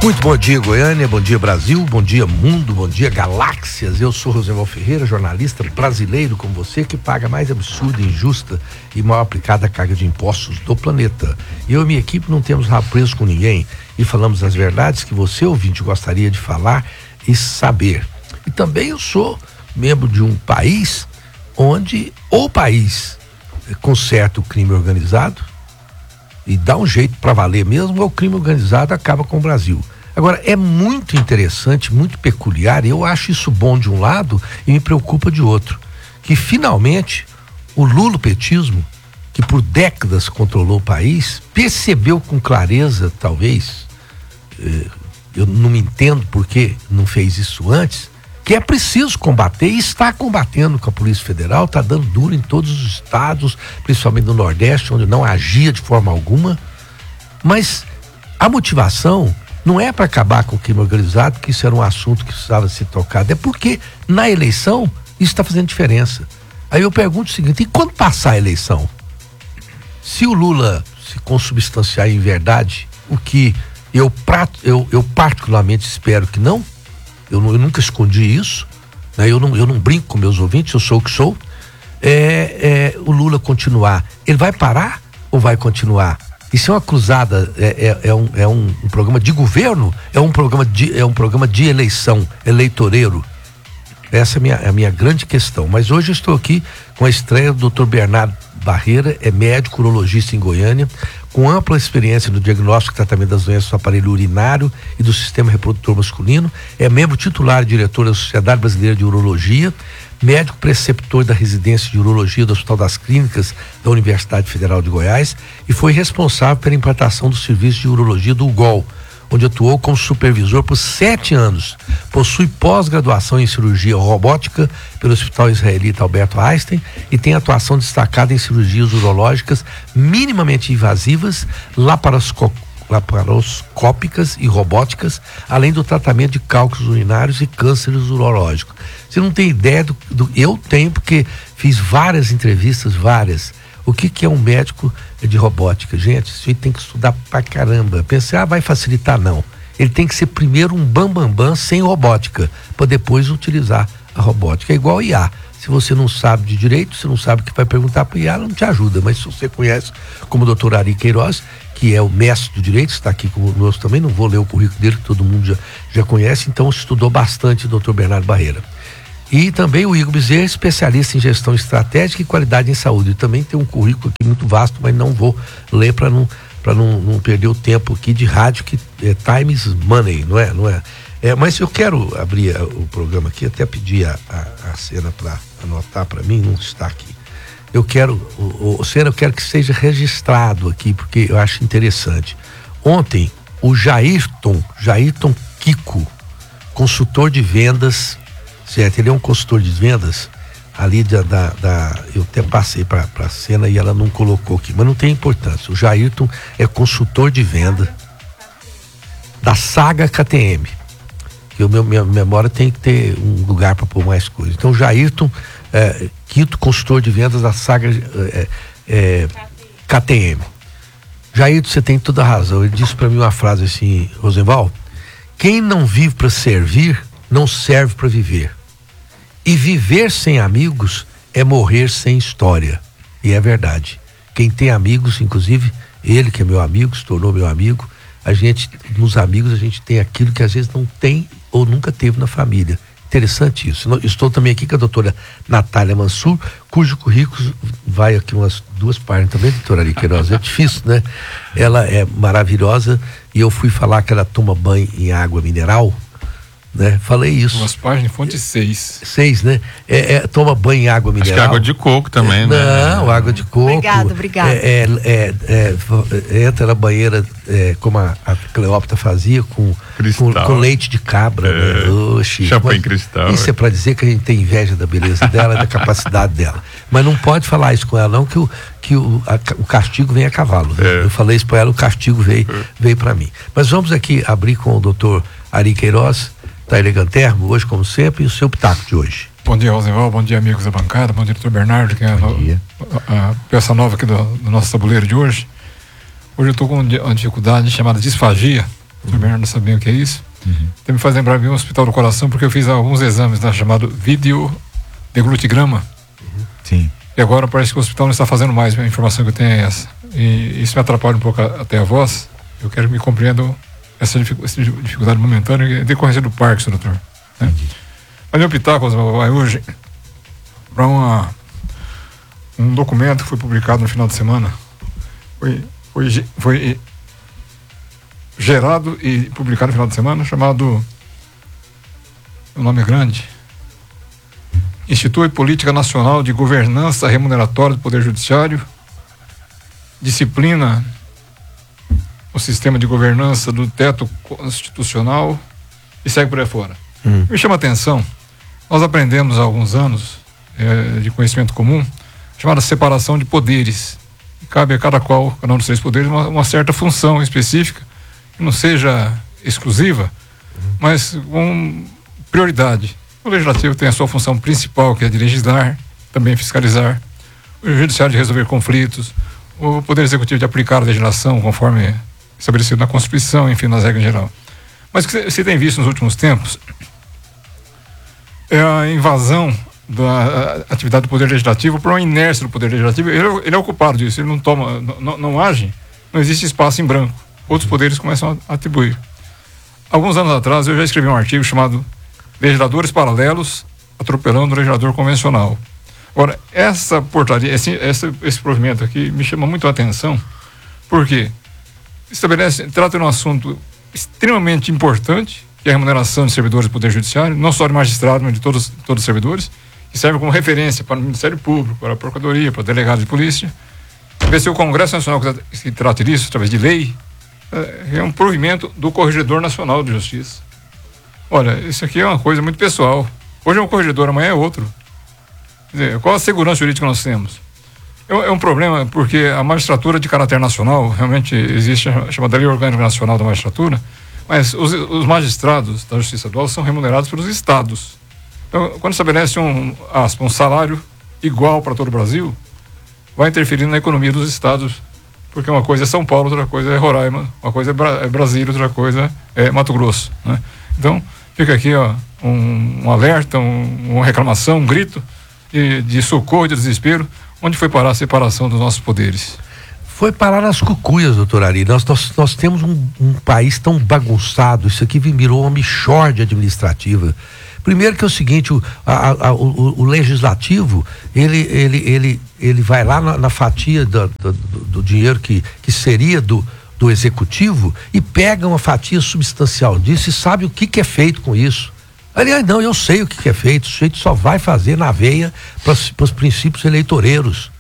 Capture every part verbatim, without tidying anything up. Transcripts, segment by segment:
Muito bom dia, Goiânia, bom dia, Brasil, bom dia, mundo, bom dia, galáxias. Eu sou Rosenval Ferreira, jornalista brasileiro como você, que paga a mais absurda, injusta e mal aplicada carga de impostos do planeta. Eu e minha equipe não temos rabo preso com ninguém e falamos as verdades que você, ouvinte, gostaria de falar e saber. E também eu sou membro de um país onde o país conserta o crime organizado e dá um jeito para valer mesmo, ou o crime organizado acaba com o Brasil. Agora, é muito interessante, muito peculiar, eu acho isso bom de um lado e me preocupa de outro, que finalmente o lulopetismo, que por décadas controlou o país, percebeu com clareza, talvez, eh, eu não me entendo por que não fez isso antes, que é preciso combater e está combatendo com a Polícia Federal, está dando duro em todos os estados, principalmente no Nordeste, onde não agia de forma alguma, mas a motivação não é para acabar com o crime organizado, que isso era um assunto que precisava ser tocado, é porque na eleição isso está fazendo diferença. Aí eu pergunto o seguinte: e quando passar a eleição? Se o Lula se consubstanciar em verdade, o que eu, prato, eu, eu particularmente espero que não, eu, eu nunca escondi isso, né? eu, não, eu não brinco com meus ouvintes, eu sou o que sou, é, é, o Lula continuar, ele vai parar ou vai continuar? Isso é uma cruzada, é, é, é, um, é um, um programa de governo, é um programa de, é um programa de eleição, eleitoreiro. Essa é a minha, a minha grande questão. Mas hoje eu estou aqui com a estreia do doutor Bernardo Barreira, é médico urologista em Goiânia, com ampla experiência no diagnóstico e tratamento das doenças do aparelho urinário e do sistema reprodutor masculino, é membro titular e diretor da Sociedade Brasileira de Urologia, médico preceptor da residência de urologia do Hospital das Clínicas da Universidade Federal de Goiás e foi responsável pela implantação do serviço de urologia do U G O L, onde atuou como supervisor por sete anos. Possui pós-graduação em cirurgia robótica pelo Hospital Israelita Albert Einstein e tem atuação destacada em cirurgias urológicas minimamente invasivas, laparoscópicas laparoscópicas e robóticas, além do tratamento de cálculos urinários e cânceres urológicos. Você não tem ideia do, do eu tenho, porque fiz várias entrevistas, várias. O que que é um médico de robótica? Gente, isso aí tem que estudar pra caramba. Pensar, ah, vai facilitar, não. Ele tem que ser primeiro um bambambam bam, bam, sem robótica, para depois utilizar a robótica. É igual I A. Se você não sabe de direito, você não sabe o que vai perguntar para o I A, ela não te ajuda. Mas se você conhece, como o doutor Ari Queiroz, que é o mestre do direito, está aqui conosco também, não vou ler o currículo dele, que todo mundo já, já conhece, então estudou bastante o doutor Bernardo Barreira. E também o Igor Bezerra, especialista em gestão estratégica e qualidade em saúde. E também tem um currículo aqui muito vasto, mas não vou ler para não, para não, não perder o tempo aqui de rádio, que é time is money, não é? Não é? É, mas eu quero abrir a, o programa aqui, até pedir a, a, a cena para anotar para mim, não está aqui. Eu quero, o, o cena, eu quero que seja registrado aqui, porque eu acho interessante. Ontem, o Jairton, Jairton Kiko, consultor de vendas, certo? Ele é um consultor de vendas ali da, da, da eu até passei para a cena e ela não colocou aqui, mas não tem importância. O Jairton é consultor de venda da Saga K T M. Que o meu, minha memória tem que ter um lugar para pôr mais coisas. Então, Jairton, é, quinto consultor de vendas da Saga é, é, K T M. Jairton, você tem toda a razão. Ele disse para mim uma frase assim: Rosenval, quem não vive para servir, não serve para viver. E viver sem amigos é morrer sem história. E é verdade. Quem tem amigos, inclusive ele que é meu amigo, se tornou meu amigo, a gente, nos amigos, a gente tem aquilo que às vezes não tem ou nunca teve na família. Interessante isso. Estou também aqui com a doutora Natália Mansur, cujo currículo vai aqui umas duas páginas também, doutora Ari Queiroz. É difícil, né? Ela é maravilhosa e eu fui falar que ela toma banho em água mineral, né? Falei isso. Umas páginas, fonte seis. Seis, né? É, é, toma banho em água mineral. Acho que água de coco também, é, né? Não, água de coco. Obrigado, obrigado. É, é, é, é, entra na banheira, é, como a, a Cleópatra fazia, com, com, com leite de cabra. É, né? Oxi, champanhe cristal. Isso é pra dizer que a gente tem inveja da beleza dela e da capacidade dela. Mas não pode falar isso com ela, não, que o, que o, a, o castigo vem a cavalo. Né? É. Eu falei isso pra ela, o castigo veio, é. veio pra mim. Mas vamos aqui abrir com o doutor Ari Queiroz, da Elegantermo, hoje como sempre, e o seu pitaco de hoje. Bom dia, Rosenval, bom dia, amigos da bancada, bom dia, doutor Bernardo, que é a, no, a peça nova aqui do, do nosso tabuleiro de hoje. Hoje eu estou com uma dificuldade chamada disfagia, doutor Bernardo sabia o que é isso. Uhum. Então me faz lembrar bem o Hospital do Coração, porque eu fiz alguns exames lá, chamado videodeglutigrama. Uhum. Sim. E agora parece que o hospital não está fazendo mais, a informação que eu tenho é essa. E isso me atrapalha um pouco até a voz. Eu quero que me compreendam essa dificuldade momentânea em decorrência do Parkinson, doutor. Né? Mas meu pitaco vai hoje para uma um documento que foi publicado no final de semana. Foi, foi, foi gerado e publicado no final de semana, chamado, o nome é grande, Instituto Política Nacional de Governança Remuneratória do Poder Judiciário, disciplina o sistema de governança do teto constitucional e segue por aí fora. Hum. Me chama a atenção, nós aprendemos há alguns anos é, de conhecimento comum, chamada separação de poderes. E cabe a cada qual, cada um dos três poderes, uma, uma certa função específica, que não seja exclusiva, hum. mas com prioridade. O legislativo tem a sua função principal, que é de legislar, também fiscalizar, o judiciário de resolver conflitos, o poder executivo de aplicar a legislação conforme estabelecido na Constituição, enfim, nas regras em geral. Mas o que você tem visto nos últimos tempos é a invasão da atividade do poder legislativo por uma inércia do poder legislativo. Ele, ele é o culpado disso, ele não toma, não, não age, não existe espaço em branco. Outros poderes começam a atribuir. Alguns anos atrás eu já escrevi um artigo chamado Legisladores Paralelos Atropelando o Legislador Convencional. Agora, essa portaria, esse, esse, esse provimento aqui me chama muito a atenção, porque estabelece, trata de um assunto extremamente importante, que é a remuneração de servidores do Poder Judiciário, não só de magistrados, mas de todos, todos os servidores, que serve como referência para o Ministério Público, para a Procuradoria, para o delegado de polícia. Ver se o Congresso Nacional que, que trata disso, através de lei, é um provimento do Corregedor Nacional de Justiça. Olha, isso aqui é uma coisa muito pessoal. Hoje é um corregedor, amanhã é outro. Quer dizer, qual a segurança jurídica que nós temos? É, é um problema porque a magistratura de caráter nacional, realmente existe a chamada Lei Orgânica Nacional da Magistratura, mas os, os magistrados da Justiça Estadual são remunerados pelos estados. Então, quando estabelece um, aspa, um salário igual para todo o Brasil, vai interferir na economia dos estados, porque uma coisa é São Paulo, outra coisa é Roraima, uma coisa é, Bra- é Brasília, outra coisa é Mato Grosso, né? Então, fica aqui ó, um, um alerta, um, uma reclamação, um grito de, de socorro, de desespero, onde foi parar a separação dos nossos poderes. Foi parar nas cucuias, doutor Ari. Nós, nós, nós temos um, um país tão bagunçado, isso aqui virou uma mixórdia administrativa. Primeiro que é o seguinte, o, a, a, o, o legislativo, ele, ele, ele, ele vai lá na, na fatia do, do, do dinheiro que, que seria do do executivo e pega uma fatia substancial disso e sabe o que que é feito com isso. Aliás, não, eu sei o que que é feito, o sujeito só vai fazer na veia para os princípios eleitoreiros.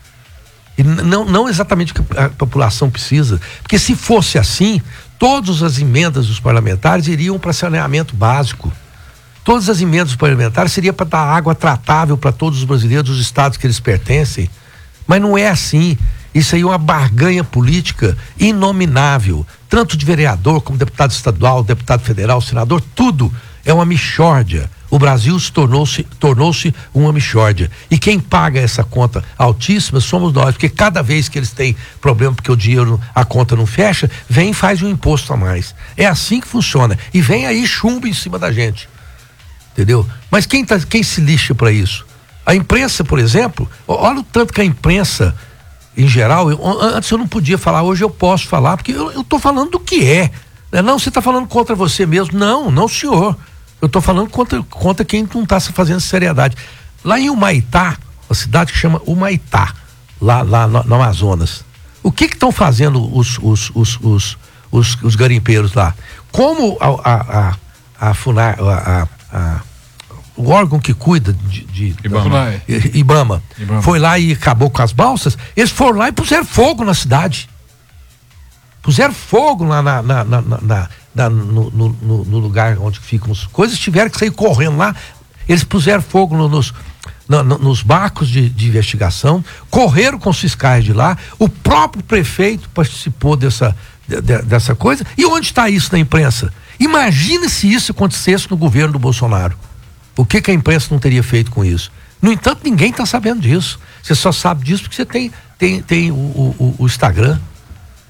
E não, não exatamente o que a população precisa, porque se fosse assim, todas as emendas dos parlamentares iriam para saneamento básico. Todas as emendas dos parlamentares seriam para dar água tratável para todos os brasileiros dos estados que eles pertencem. Mas não é assim. Isso aí é uma barganha política inominável, tanto de vereador como deputado estadual, deputado federal, senador, tudo é uma mixórdia. O Brasil se tornou-se, tornou-se uma mixórdia. E quem paga essa conta altíssima somos nós, porque cada vez que eles têm problema porque o dinheiro, a conta não fecha, vem e faz um imposto a mais. É assim que funciona. E vem aí chumbo em cima da gente. Entendeu? Mas quem, tá, quem se lixa para isso? A imprensa, por exemplo, olha o tanto que a imprensa em geral, eu, antes eu não podia falar, hoje eu posso falar, porque eu estou falando do que é. Não, você está falando contra você mesmo. Não, não senhor. Eu estou falando contra, contra quem não está fazendo seriedade. Lá em Humaitá, uma cidade que chama Humaitá, lá, lá no, no Amazonas, o que estão fazendo os, os, os, os, os, os garimpeiros lá? Como a, a, a, a FUNAI, a, a, a o órgão que cuida de, de Ibama. Da, Ibama, Ibama foi lá e acabou com as balsas, eles foram lá e puseram fogo na cidade. Puseram fogo lá na, na, na, na, na, no, no, no lugar onde ficam as coisas, tiveram que sair correndo lá. Eles puseram fogo no, nos, no, no, nos barcos de, de investigação, correram com os fiscais de lá, o próprio prefeito participou dessa, de, dessa coisa. E onde está isso na imprensa? Imagine se isso acontecesse no governo do Bolsonaro. O que que a imprensa não teria feito com isso? No entanto, ninguém está sabendo disso. Você só sabe disso porque você tem, tem, tem o, o, o Instagram.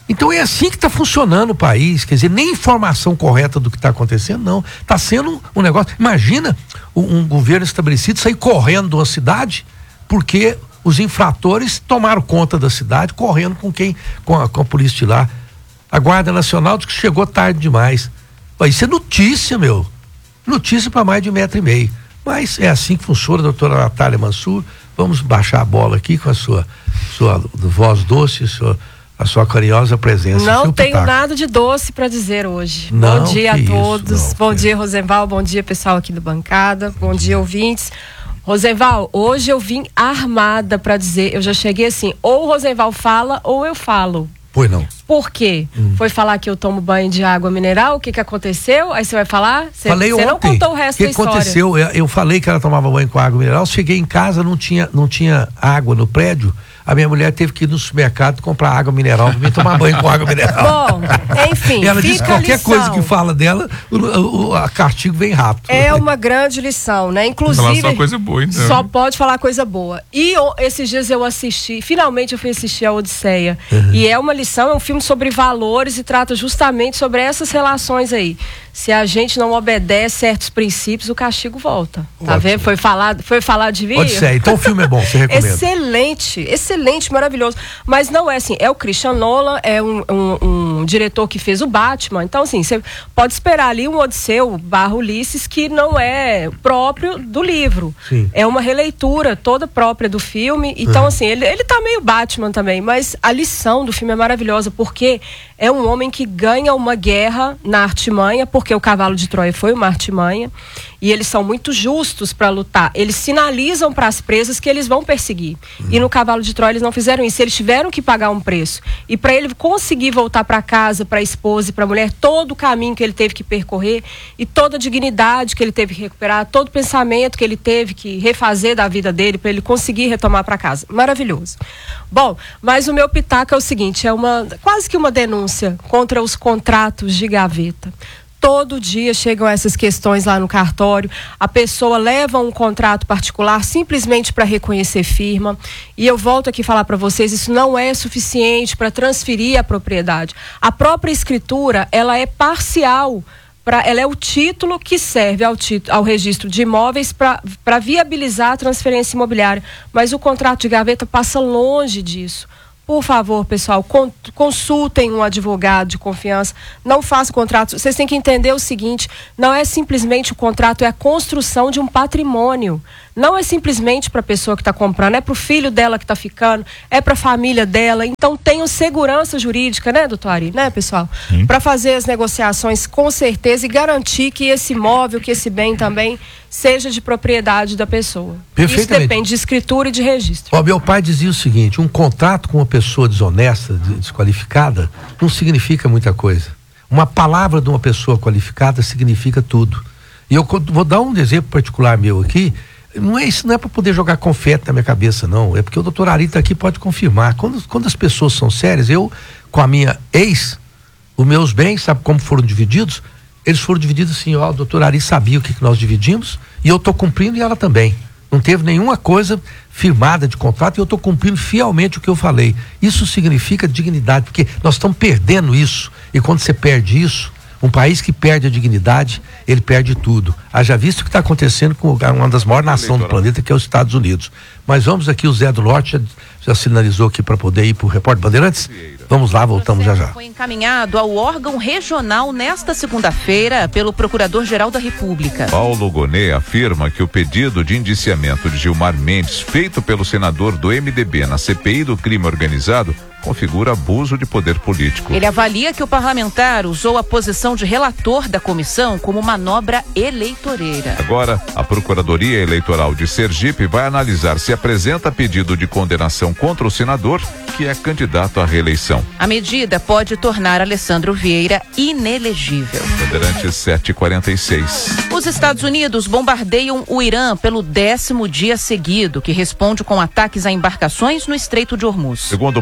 Então é assim que está funcionando o país, quer dizer, nem informação correta do que está acontecendo, não. Está sendo um, um negócio. Imagina um, um governo estabelecido sair correndo de uma cidade porque os infratores tomaram conta da cidade, correndo com quem? Com a, com a polícia de lá. A Guarda Nacional diz que chegou tarde demais. Isso é notícia, meu. Notícia para mais de um metro e meio. Mas é assim que funciona, doutora Natália Mansur. Vamos baixar a bola aqui com a sua, sua voz doce, sua, a sua carinhosa presença. Não tenho pitaco. Nada de doce para dizer hoje. Não, bom dia a todos. Isso, não, bom é. dia, Rosenval. Bom dia, pessoal aqui do Bancada. Bom, bom dia, dia, ouvintes. Rosenval, hoje eu vim armada para dizer, eu já cheguei assim, ou o Rosenval fala ou eu falo. Pois não. Por quê? Hum. Foi falar que eu tomo banho de água mineral, o que que aconteceu? Aí você vai falar? Cê, falei Você ontem. não contou o resto que da história. O que aconteceu? Eu, eu falei que ela tomava banho com água mineral, cheguei em casa, não tinha, não tinha água no prédio, a minha mulher teve que ir no supermercado comprar água mineral para mim tomar banho com água mineral. Bom, enfim, e ela disse que qualquer lição. coisa que fala dela, o, o, o castigo vem rápido. É uma grande lição, né? Inclusive, falar só coisa boa, então. Só pode falar coisa boa. E eu, esses dias eu assisti, finalmente eu fui assistir a Odisseia. Uhum. E é uma lição, é um filme sobre valores e trata justamente sobre essas relações aí. Se a gente não obedece certos princípios, o castigo volta. Tá Ótimo. vendo? Foi falado, foi falar de vir. Odisseia. Então o filme é bom, você recomenda? Excelente, excelente, maravilhoso. Mas não é assim, é o Christian Nolan, é um, um, um diretor que fez o Batman. Então, assim, você pode esperar ali um Odisseu barra Ulisses que não é próprio do livro. Sim. É uma releitura toda própria do filme. Então, uhum. assim, ele, ele tá meio Batman também, mas a lição do filme é maravilhosa, porque é um homem que ganha uma guerra na artimanha, porque o cavalo de Troia foi uma artimanha, e eles são muito justos para lutar. Eles sinalizam para as presas que eles vão perseguir. Uhum. E no cavalo de Troia eles não fizeram isso, eles tiveram que pagar um preço. E para ele conseguir voltar para casa, para a esposa e para a mulher, todo o caminho que ele teve que percorrer e toda a dignidade que ele teve que recuperar, todo o pensamento que ele teve que refazer da vida dele para ele conseguir retomar para casa. Maravilhoso. Bom, mas o meu pitaco é o seguinte, é uma quase que uma denúncia contra os contratos de gaveta. Todo dia chegam essas questões lá no cartório, a pessoa leva um contrato particular simplesmente para reconhecer firma, e eu volto aqui falar para vocês, isso não é suficiente para transferir a propriedade. A própria escritura, ela é parcial, pra, ela é o título que serve ao, título, ao registro de imóveis para viabilizar a transferência imobiliária, mas o contrato de gaveta passa longe disso. Por favor, pessoal, consultem um advogado de confiança, não façam contrato. Vocês têm que entender o seguinte, não é simplesmente o contrato, é a construção de um patrimônio. Não é simplesmente para a pessoa que está comprando, é para o filho dela que está ficando, é para a família dela. Então tenham segurança jurídica, né, doutor Ari, né, pessoal? Para fazer as negociações com certeza e garantir que esse imóvel, que esse bem também seja de propriedade da pessoa. Isso depende de escritura e de registro. Ó, meu pai dizia o seguinte, um contrato com uma pessoa desonesta, desqualificada, não significa muita coisa. Uma palavra de uma pessoa qualificada significa tudo. E eu vou dar um exemplo particular meu aqui. Não é isso, não é para poder jogar confete na minha cabeça, não. É porque o doutor Ari tá aqui, pode confirmar. Quando, quando as pessoas são sérias, eu, com a minha ex, os meus bens, sabe como foram divididos? Eles foram divididos assim, ó, o doutor Ari sabia o que, que nós dividimos e eu tô cumprindo e ela também. Não teve nenhuma coisa firmada de contrato e eu tô cumprindo fielmente o que eu falei. Isso significa dignidade, porque nós estamos perdendo isso. E quando você perde isso, um país que perde a dignidade, ele perde tudo. Haja visto o que está acontecendo com uma das maiores nações do planeta, que é os Estados Unidos. Mas vamos aqui, o Zé do Norte já, já sinalizou aqui para poder ir para o Repórter Bandeirantes. Vamos lá, voltamos já já. Foi encaminhado ao órgão regional nesta segunda-feira pelo Procurador-Geral da República. Paulo Gonet afirma que o pedido de indiciamento de Gilmar Mendes, feito pelo senador do M D B na C P I do crime organizado, configura abuso de poder político. Ele avalia que o parlamentar usou a posição de relator da comissão como manobra eleitoreira. Agora, a Procuradoria Eleitoral de Sergipe vai analisar se apresenta pedido de condenação contra o senador, que é candidato à reeleição. A medida pode tornar Alessandro Vieira inelegível. Bandeirantes sete e quarenta e seis. Os Estados Unidos bombardeiam o Irã pelo décimo dia seguido, que responde com ataques a embarcações no Estreito de Hormuz. Segundo o presidente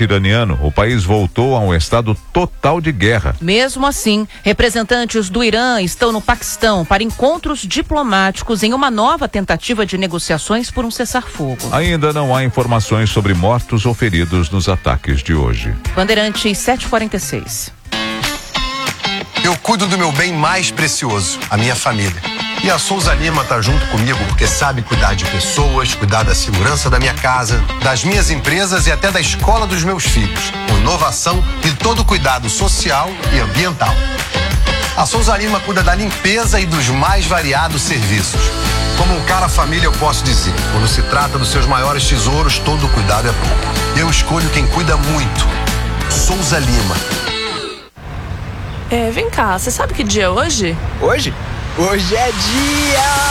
presidente iraniano, o país voltou a um estado total de guerra. Mesmo assim, representantes do Irã estão no Paquistão para encontros diplomáticos em uma nova tentativa de negociações por um cessar-fogo. Ainda não há informações sobre mortos ou feridos nos ataques de hoje. Bandeirantes sete e quarenta e seis. Eu cuido do meu bem mais precioso, a minha família. E a Souza Lima tá junto comigo porque sabe cuidar de pessoas, cuidar da segurança da minha casa, das minhas empresas e até da escola dos meus filhos, com inovação e todo cuidado social e ambiental. A Souza Lima cuida da limpeza e dos mais variados serviços. Como um cara família, eu posso dizer, quando se trata dos seus maiores tesouros, todo cuidado é bom. Eu escolho quem cuida muito. Souza Lima. É, vem cá, você sabe que dia é hoje? Hoje? Hoje é dia!